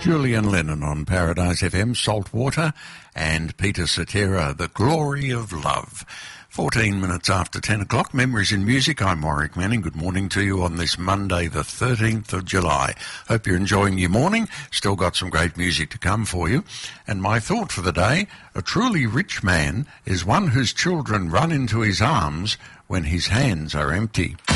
Julian Lennon on Paradise FM, Saltwater, and Peter Cetera, The Glory of Love. 14 minutes after 10 o'clock, Memories in Music. I'm Warwick Manning. Good morning to you on this Monday, the 13th of July. Hope you're enjoying your morning. Still got some great music to come for you. And my thought for the day, a truly rich man is one whose children run into his arms when his hands are empty.